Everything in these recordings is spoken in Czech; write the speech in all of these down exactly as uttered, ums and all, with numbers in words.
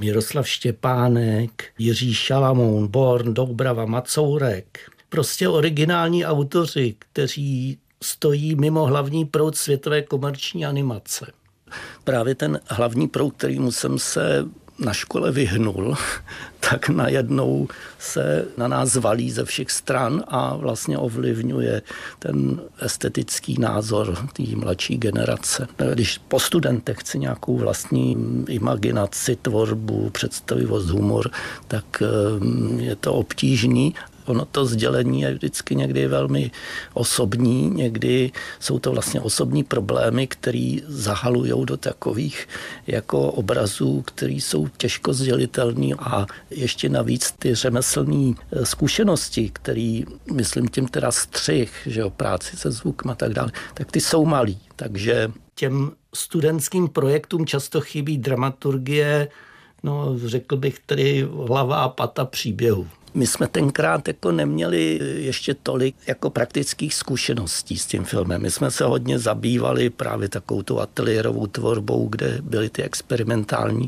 Miroslav Štěpánek, Jiří Šalamoun, Born, Doubrava, Macourek. Prostě originální autoři, kteří stojí mimo hlavní proud světové komerční animace. Právě ten hlavní proud, kterýmu jsem se na škole vyhnul, tak najednou se na nás valí ze všech stran a vlastně ovlivňuje ten estetický názor té mladší generace. Když po studentech chci nějakou vlastní imaginaci, tvorbu, představivost, humor, tak je to obtížný. Ono to sdělení je vždycky někdy velmi osobní, někdy jsou to vlastně osobní problémy, které zahalujou do takových jako obrazů, které jsou těžko sdělitelné a ještě navíc ty řemeslné zkušenosti, které, myslím tím teda střih, že jo, práci se zvukem a tak dále, tak ty jsou malý. Takže těm studentským projektům často chybí dramaturgie, no řekl bych tedy hlava a pata příběhu. My jsme tenkrát jako neměli ještě tolik jako praktických zkušeností s tím filmem. My jsme se hodně zabývali právě takovou tu ateliérovou tvorbou, kde byly ty experimentální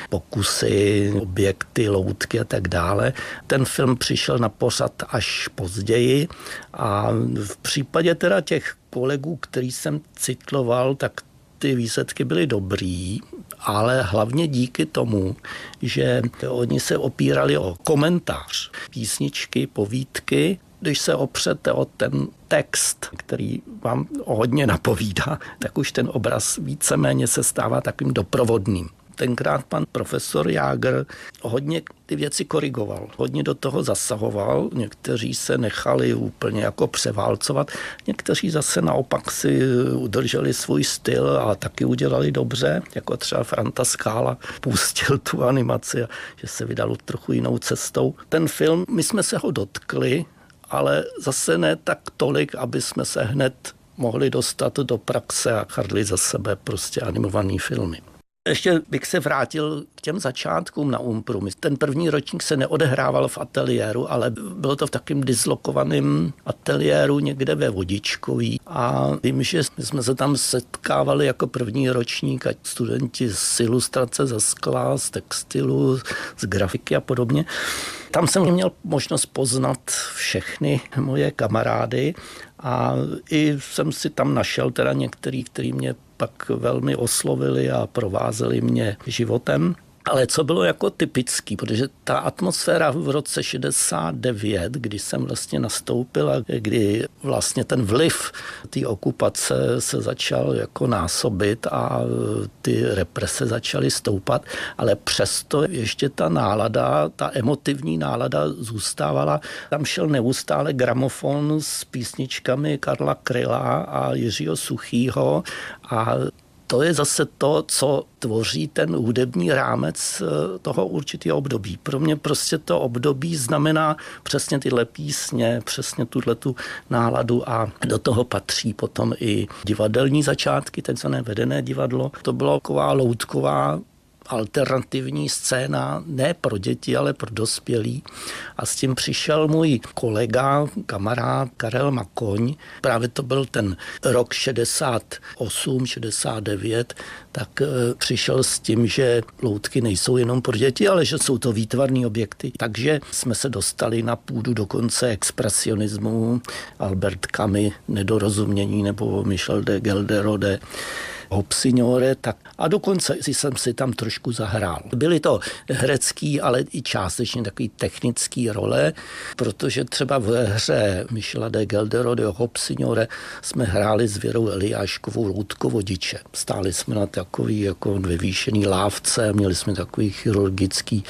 pokusy, objekty, loutky a tak dále. Ten film přišel na pořad až později a v případě teda těch kolegů, který jsem citloval, tak ty výsledky byly dobrý, ale hlavně díky tomu, že oni se opírali o komentář, písničky, povídky. Když se opřete o ten text, který vám hodně napovídá, tak už ten obraz víceméně se stává takovým doprovodným. Tenkrát pan profesor Jágr hodně ty věci korigoval, hodně do toho zasahoval, někteří se nechali úplně jako převálcovat, někteří zase naopak si udrželi svůj styl a taky udělali dobře, jako třeba Franta Skála pustil tu animaci, že se vydal trochu jinou cestou. Ten film, my jsme se ho dotkli, ale zase ne tak tolik, aby jsme se hned mohli dostat do praxe a chardli za sebe prostě animovaný filmy. Ještě bych se vrátil k těm začátkům na Umpru. Ten první ročník se neodehrával v ateliéru, ale bylo to v takým dislokovaném ateliéru někde ve Vodičkový. A vím, že jsme se tam setkávali jako první ročník, ať studenti z ilustrace, ze skla, z textilu, z grafiky a podobně. Tam jsem měl možnost poznat všechny moje kamarády a i jsem si tam našel teda některý, který mě pak velmi oslovili a provázeli mě životem. Ale co bylo jako typický, protože ta atmosféra v roce šedesát devět, kdy jsem vlastně nastoupil a kdy vlastně ten vliv té okupace se začal jako násobit a ty represe začaly stoupat, ale přesto ještě ta nálada, ta emotivní nálada zůstávala. Tam šel neustále gramofon s písničkami Karla Kryla a Jiřího Suchýho a to je zase to, co tvoří ten hudební rámec toho určitého období. Pro mě prostě to období znamená přesně tyhle písně, přesně tuhletu náladu a do toho patří potom i divadelní začátky, takzvané vedené divadlo. To bylo taková loutková alternativní scéna, ne pro děti, ale pro dospělí. A s tím přišel můj kolega, kamarád Karel Makoň. Právě to byl ten rok šedesát osm, šedesát devět, tak přišel s tím, že loutky nejsou jenom pro děti, ale že jsou to výtvarné objekty. Takže jsme se dostali na půdu dokonce expresionismu, Albert Camus, Nedorozumění nebo Michel de Gelderode, Hobsignore, tak a dokonce jsem si tam trošku zahrál. Byly to herecký, ale i částečně takový technický role, protože třeba v hře Michela de Gelderode Hobsignore jsme hráli s Věrou Eliáškovou loutkovodiče. Stáli jsme na takový jako vyvýšený lávce, měli jsme takový chirurgický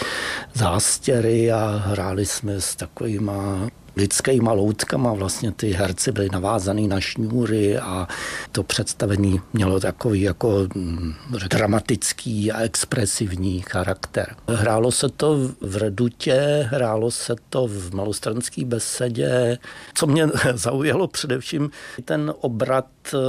zástěry a hráli jsme s takovýma lidskýma loutkama, vlastně ty herci byly navázaný na šňůry a to představení mělo takový jako dramatický a expresivní charakter. Hrálo se to v Redutě, hrálo se to v Malostranské besedě. Co mě zaujalo především ten obrat,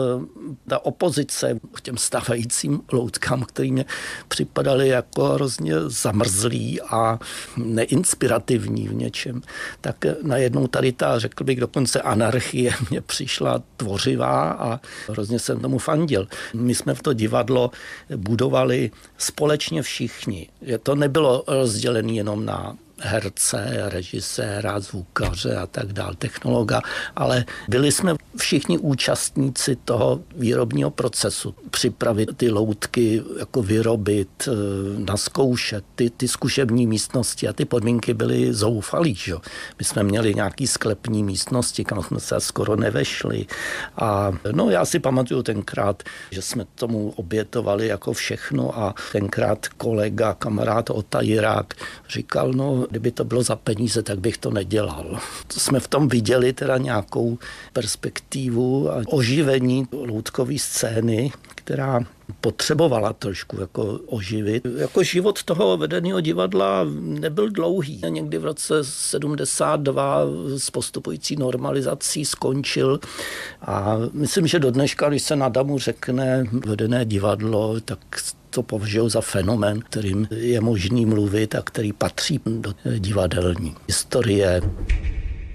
ta opozice k těm stávajícím loutkám, který mě připadaly jako hrozně zamrzlý a neinspirativní v něčem, tak najednou najednou tady ta, řekl bych dokonce anarchie mě přišla tvořivá a hrozně jsem tomu fandil. My jsme v to divadlo budovali společně všichni. To nebylo rozdělené jenom na herce, režiséra, zvukaře a tak dál, technologa, ale byli jsme všichni účastníci toho výrobního procesu. Připravit ty loutky, jako vyrobit, nazkoušet ty, ty zkušební místnosti a ty podmínky byly zoufalý. Že? My jsme měli nějaký sklepní místnosti, kam jsme se skoro nevešli. A no, já si pamatuju tenkrát, že jsme tomu obětovali jako všechno a tenkrát kolega, kamarád Ota Jirák říkal, no, kdyby to bylo za peníze, tak bych to nedělal. To jsme v tom viděli teda nějakou perspektivu a oživení loutkové scény, která potřebovala trošku jako oživit. Jako život toho vedeného divadla nebyl dlouhý. Někdy v roce sedmdesát dva s postupující normalizací skončil a myslím, že do dneška, když se na Damu řekne vedené divadlo, tak to považuji za fenomén, kterým je možný mluvit a který patří do divadelní historie.